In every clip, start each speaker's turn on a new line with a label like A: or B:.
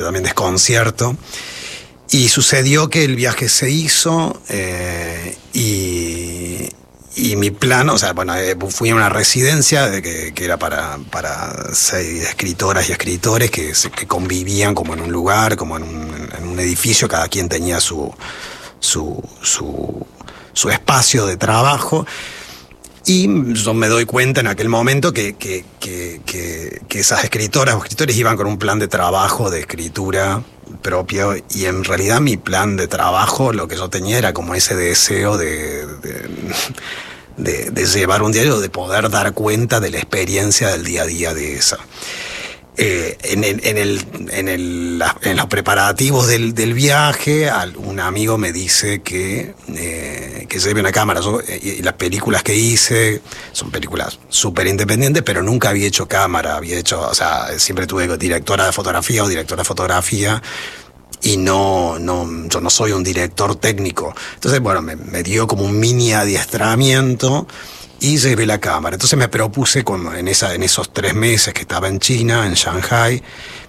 A: también desconcierto. Y sucedió que el viaje se hizo y mi plan, o sea, bueno, fui a una residencia que era para 6 escritoras y escritores que convivían como en un lugar, como en un edificio, cada quien tenía su espacio de trabajo. Y yo me doy cuenta en aquel momento que esas escritoras o escritores iban con un plan de trabajo, de escritura propio, y en realidad mi plan de trabajo, lo que yo tenía era como ese deseo de llevar un diario, de poder dar cuenta de la experiencia del día a día de esa. En los preparativos del viaje, un amigo me dice que lleve una cámara. Y las películas que hice son películas súper independientes, pero nunca había hecho cámara. O sea, siempre tuve directora de fotografía o directora de fotografía, y yo no soy un director técnico. Entonces, bueno, me dio como un mini adiestramiento y llevé la cámara. Entonces me propuse en esos 3 meses que estaba en China, en Shanghai,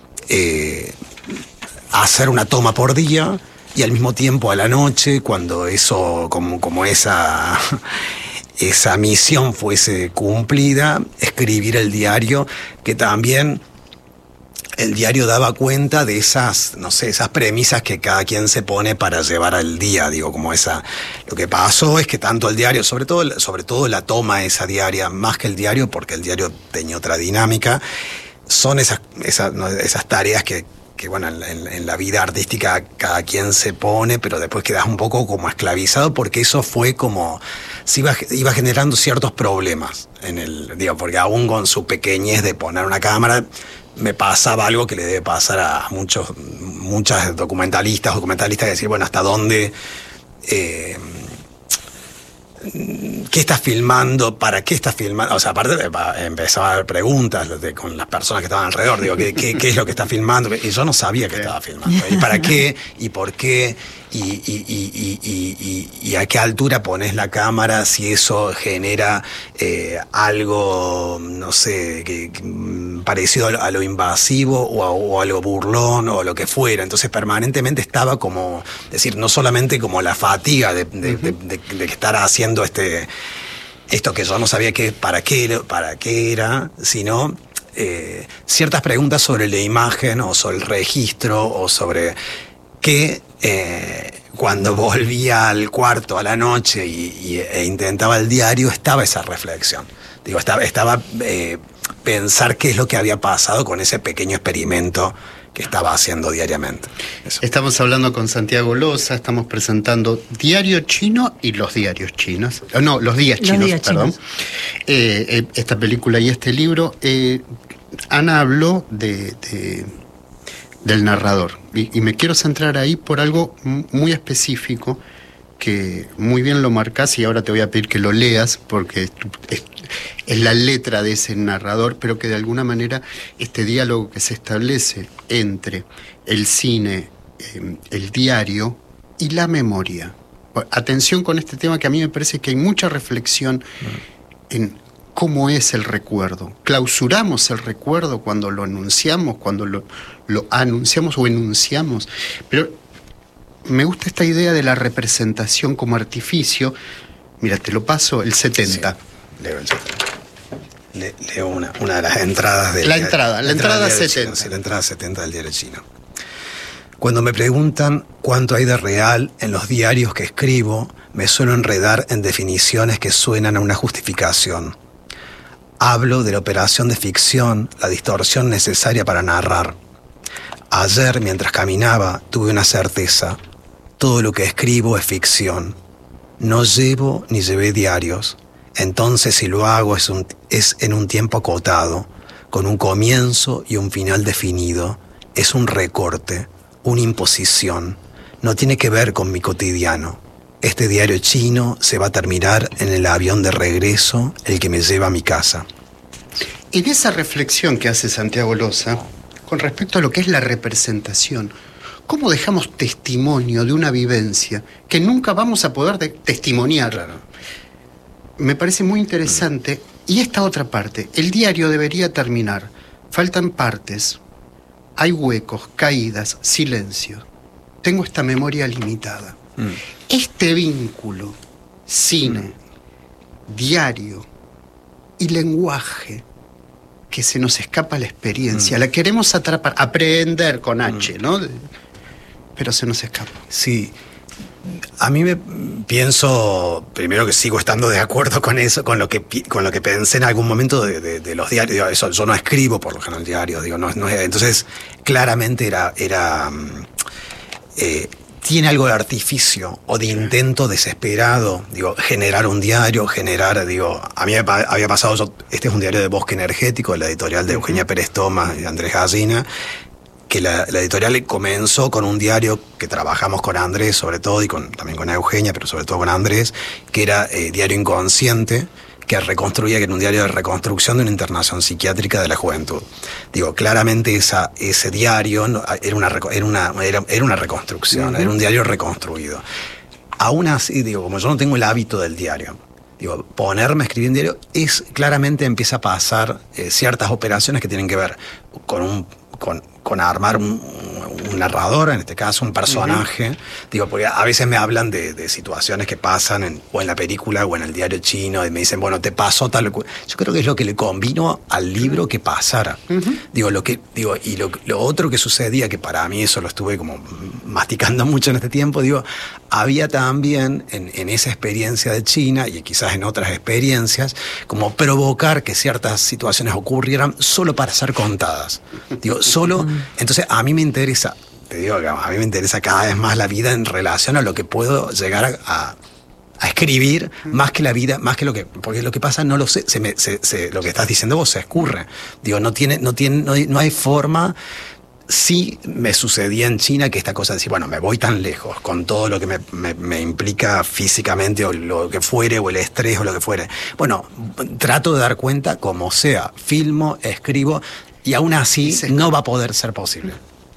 A: hacer una toma por día, y al mismo tiempo a la noche, cuando eso, como esa misión fuese cumplida, escribir el diario, que también el diario daba cuenta de esas premisas que cada quien se pone para llevar al día. Digo, lo que pasó es que tanto el diario, sobre todo la toma esa diaria, más que el diario, porque el diario tenía otra dinámica, son esas tareas que bueno, en la vida artística cada quien se pone, pero después quedas un poco como esclavizado, porque eso fue como, se iba generando ciertos problemas porque aún con su pequeñez de poner una cámara, me pasaba algo que le debe pasar a muchas documentalistas que decir, bueno, ¿hasta dónde? ¿Qué estás filmando? ¿Para qué estás filmando? O sea, aparte empezaba a haber preguntas con las personas que estaban alrededor. Digo, ¿qué es lo que estás filmando? Y yo no sabía que estaba filmando. ¿Y para qué? ¿Y por qué? ¿Y a qué altura pones la cámara si eso genera algo, no sé, parecido a lo invasivo o a lo burlón o lo que fuera? Entonces permanentemente estaba como, decir, no solamente como la fatiga de estar haciendo esto que yo no sabía para qué era, sino ciertas preguntas sobre la imagen o sobre el registro o sobre qué. Cuando volvía al cuarto a la noche e intentaba el diario, estaba esa reflexión. Digo, estaba pensar qué es lo que había pasado con ese pequeño experimento que estaba haciendo diariamente. Eso.
B: Estamos hablando con Santiago Loza, estamos presentando Diario Chino y los diarios chinos. No, los días chinos, perdón. Esta película y este libro. Ana habló del narrador, y me quiero centrar ahí por algo muy específico que muy bien lo marcás, y ahora te voy a pedir que lo leas porque es la letra de ese narrador, pero que de alguna manera este diálogo que se establece entre el cine, el diario y la memoria. Atención con este tema, que a mí me parece que hay mucha reflexión en cómo es el recuerdo. Clausuramos el recuerdo cuando lo anunciamos, cuando lo anunciamos o enunciamos. Pero me gusta esta idea de la representación como artificio. Mira, te lo paso, el 70.
A: Sí, leo el 70. Leo una de las entradas del
B: La entrada 70.
A: Sí, la entrada 70 del diario chino. Cuando me preguntan cuánto hay de real en los diarios que escribo, me suelo enredar en definiciones que suenan a una justificación. Hablo de la operación de ficción, la distorsión necesaria para narrar. Ayer, mientras caminaba, tuve una certeza. Todo lo que escribo es ficción. No llevo ni llevé diarios. Entonces, si lo hago, es en un tiempo acotado, con un comienzo y un final definido. Es un recorte, una imposición. No tiene que ver con mi cotidiano. Este diario chino se va a terminar en el avión de regreso, el que me lleva a mi casa.
B: En esa reflexión que hace Santiago Loza, con respecto a lo que es la representación, ¿cómo dejamos testimonio de una vivencia que nunca vamos a poder testimoniar?
A: Claro.
B: Me parece muy interesante. Y esta otra parte, el diario debería terminar. Faltan partes. hay huecos, caídas, silencios. Tengo esta memoria limitada. Este vínculo, cine, diario y lenguaje, que se nos escapa la experiencia, la queremos atrapar, aprender con H, ¿no? Pero se nos escapa.
A: Sí. A mí me pienso, primero que sigo estando de acuerdo con eso, con lo que pensé en algún momento de los diarios. Digo, eso, yo no escribo por lo general diarios, digo, no, entonces claramente tiene algo de artificio o de intento desesperado, digo, generar un diario, a mí había pasado, este es un diario de Bosque Energético, la editorial de Eugenia Pérez Thomas y Andrés Gallina, que la editorial comenzó con un diario que trabajamos con Andrés sobre todo, y también con Eugenia, pero sobre todo con Andrés, que era Diario Inconsciente, que reconstruía, que era un diario de reconstrucción de una internación psiquiátrica de la juventud. Digo, claramente ese diario era una reconstrucción, era un diario reconstruido. Aún así, digo, como yo no tengo el hábito del diario, digo, ponerme a escribir un diario claramente empieza a pasar ciertas operaciones que tienen que ver con armar un narrador, en este caso un personaje, digo, porque a veces me hablan de situaciones que pasan o en la película o en el diario chino, y me dicen, bueno, te pasó tal. Yo creo que es lo que le convino al libro que pasara. Digo, lo otro que sucedía, que para mí eso lo estuve como masticando mucho en este tiempo, digo, había también en esa experiencia de China, y quizás en otras experiencias, como provocar que ciertas situaciones ocurrieran solo para ser contadas. Digo, solo. Entonces, a mí me interesa, te digo que a mí me interesa cada vez más la vida en relación a lo que puedo llegar a escribir, más que la vida, más que porque lo que pasa no lo sé, lo que estás diciendo vos se escurre. Digo, no hay forma. Sí me sucedía en China que esta cosa de decir, bueno, me voy tan lejos con todo lo que me implica físicamente, o lo que fuere, o el estrés, o lo que fuere. Bueno, trato de dar cuenta como sea, filmo, escribo, y aún así no va a poder ser posible.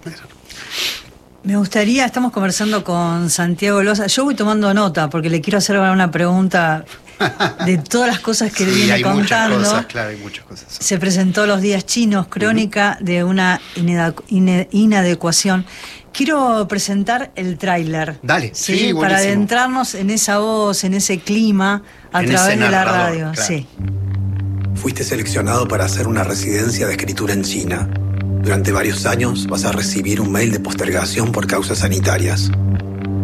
C: Me gustaría, estamos conversando con Santiago Loza. Yo voy tomando nota porque le quiero hacer una pregunta de todas las cosas que viene
B: hay
C: contando.
B: Muchas cosas, claro, hay muchas cosas.
C: Se presentó Los Días Chinos, crónica de una inadecuación. Quiero presentar el tráiler.
B: Dale, sí,
C: para adentrarnos en esa voz, en ese clima, a través de la radio.
B: Claro.
C: Sí.
A: Fuiste seleccionado para hacer una residencia de escritura en China. Durante varios años vas a recibir un mail de postergación por causas sanitarias.